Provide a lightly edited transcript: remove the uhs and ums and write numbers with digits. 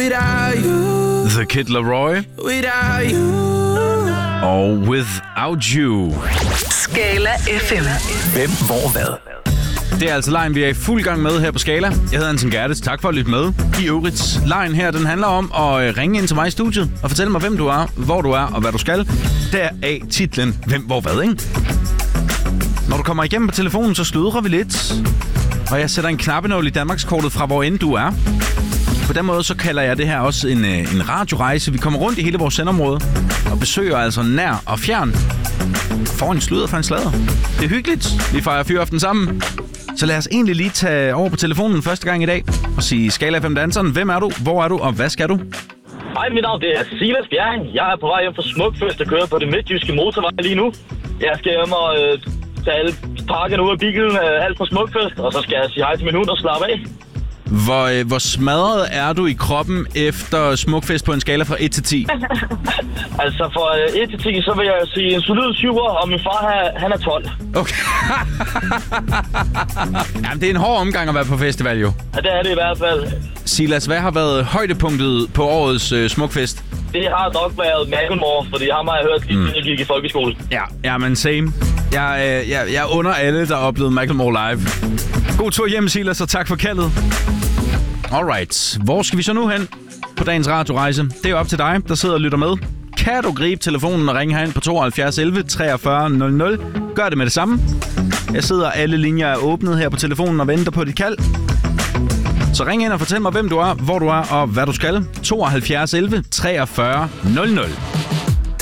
Without you. The Kid Laroi. Without you. Og Without You. Skala FM. Hvem, hvor, hvad? Det er altså lejen, vi er i fuld gang med her på Skala. Jeg hedder Anton Gerdes. Tak for at lytte med. I øvrigt, lejen her, den handler om at ringe ind til mig i studiet og fortælle mig, hvem du er, hvor du er og hvad du skal. Deraf titlen Hvem, hvor, hvad, ikke? Når du kommer igennem på telefonen, så sludrer vi lidt. Og jeg sætter en knappenål i Danmarkskortet fra hvor end du er. På den måde så kalder jeg det her også en radiorejse. Vi kommer rundt i hele vores sendområde og besøger altså nær og fjern. Får en sludder fra en sladder. Det er hyggeligt. Vi fejrer fyraften sammen. Så lad os egentlig lige tage over på telefonen første gang i dag og sige Skala FM danseren. Hvem er du? Hvor er du? Og hvad skal du? Hej, mit navn det er Silas Bjerring. Jeg er på vej hjem fra Smukfest og kører på det midtjyske motorvej lige nu. Jeg skal hjem og tage alle pakkerne ud af bilen, alt fra Smukfest, og så skal jeg sige hej til min hund og slappe af. Hvor smadret er du i kroppen efter Smukfest på en skala fra 1 til 10? Altså fra 1 til 10, så vil jeg sige en solid 7'er, og min far han er 12. Okay. Jamen, det er en hård omgang at være på festival, jo. Ja, det er det i hvert fald. Silas, hvad har været højdepunktet på årets Smukfest? Det har nok været Macklemore, fordi ham har jeg hørt, lige jeg gik i folkeskole. Ja, men same. Jeg under alle, der oplevede Macklemore live. God tur hjem, Silas, og tak for kaldet. Alright, hvor skal vi så nu hen på dagens radiorejse? Det er op til dig, der sidder og lytter med. Kan du gribe telefonen og ringe herind på 72 11 43 00? Gør det med det samme. Jeg sidder, alle linjer er åbnet her på telefonen og venter på dit kald. Så ring ind og fortæl mig, hvem du er, hvor du er og hvad du skal. 72 11 43 00.